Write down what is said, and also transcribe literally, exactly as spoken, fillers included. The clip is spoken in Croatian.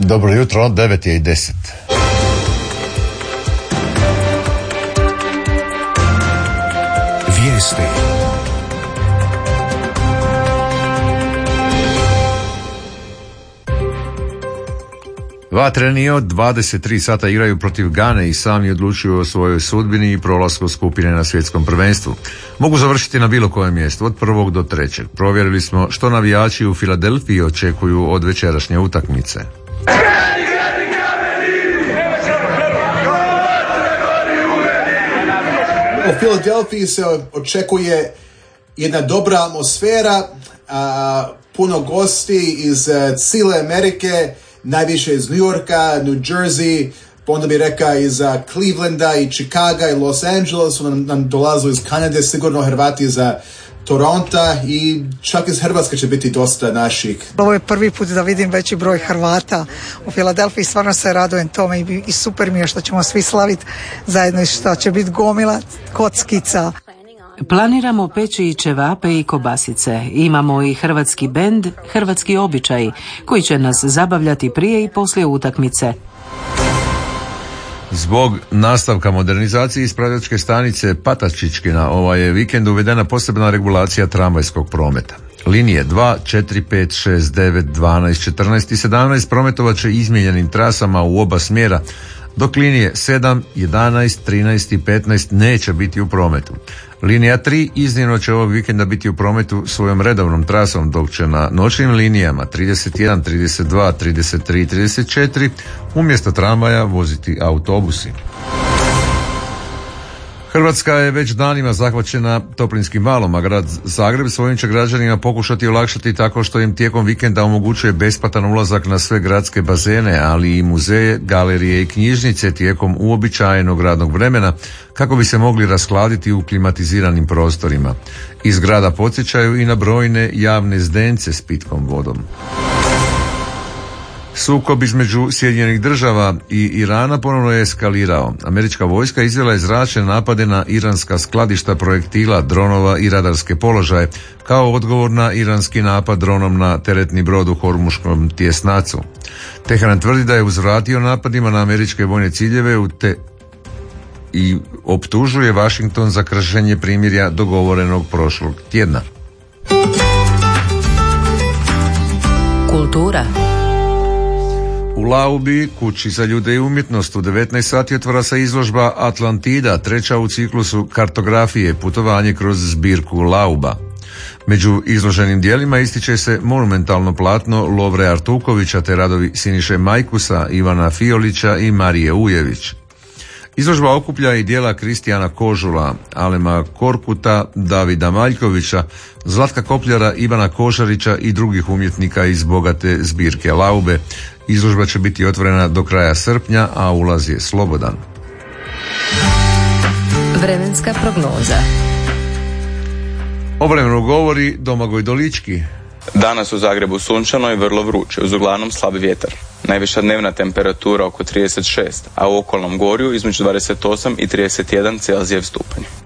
Dobro jutro, devet je i deset. Vijesti. Vatreni od dvadeset tri sata igraju protiv Gane i sami odlučuju o svojoj sudbini i prolasku skupine na svjetskom prvenstvu. Mogu završiti na bilo kojem mjestu, od prvog do trećeg. Provjerili smo što navijači u Filadelfiji očekuju od večerašnje utakmice. U Filadelfiji se očekuje jedna dobra atmosfera, a, puno gosti iz cijele Amerike, najviše iz New Yorka, New Jersey, pa onda bi rekao iz uh, Clevelanda i Chicaga i Los Angelesa, nam, nam dolazu iz Kanade, sigurno Hrvati iz Toronta i čak iz Hrvatske će biti dosta naših. Ovo je prvi put da vidim veći broj Hrvata u Filadelfiji, stvarno se radujem tome i, i super mi je što ćemo svi slaviti zajedno i što će biti gomila kockica. Planiramo peći i ćevape i kobasice. Imamo i hrvatski bend, hrvatski običaji, koji će nas zabavljati prije i poslije utakmice. Zbog nastavka modernizacije ispravljačke stanice Patačićkina ovaj je vikend uvedena posebna regulacija tramvajskog prometa. Linije dva, četiri, pet, šest, devet, dvanaest, četrnaest i sedamnaest prometovat će izmijenjenim trasama u oba smjera, dok linije sedam, jedanaest, trinaest i petnaest neće biti u prometu. Linija tri iznimno će ovog vikenda biti u prometu svojom redovnom trasom, dok će na noćnim linijama trideset jedan, trideset dva, trideset tri i trideset četiri umjesto tramvaja voziti autobusi. Hrvatska je već danima zahvaćena toplinskim valom, a grad Zagreb svojim će građanima pokušati olakšati tako što im tijekom vikenda omogućuje besplatan ulazak na sve gradske bazene, ali i muzeje, galerije i knjižnice tijekom uobičajenog radnog vremena, kako bi se mogli raskladiti u klimatiziranim prostorima. Iz grada podsjećaju i na brojne javne zdence s pitkom vodom. Sukob između Sjedinjenih država i Irana ponovno je eskalirao. Američka vojska izvela je zračne napade na iranska skladišta projektila, dronova i radarske položaje, kao odgovor na iranski napad dronom na teretni brod u Hormuškom tjesnacu. Teheran tvrdi da je uzvratio napadima na američke vojne ciljeve u te i optužuje Washington za kršenje primirja dogovorenog prošlog tjedna. Kultura. U Laubi, kući za ljude i umjetnost, u devetnaest sati otvara se izložba Atlantida, treća u ciklusu kartografije, putovanje kroz zbirku Lauba. Među izloženim dijelima ističe se monumentalno platno Lovre Artukovića te radovi Siniše Majkusa, Ivana Fiolića i Marije Ujević. Izložba okuplja i dijela Kristijana Kožula, Alema Korkuta, Davida Maljkovića, Zlatka Kopljara, Ivana Košarića i drugih umjetnika iz bogate zbirke Laube. Izložba će biti otvorena do kraja srpnja, a ulaz je slobodan. Vremenska prognoza. O vremenu govori Domagoj Dolički. Danas u Zagrebu sunčano i vrlo vruće, uz uglavnom slab vjetar. Najviša dnevna temperatura oko trideset šest, a u okolnom gorju između dvadeset osam i trideset jedan Celzijev stupanj.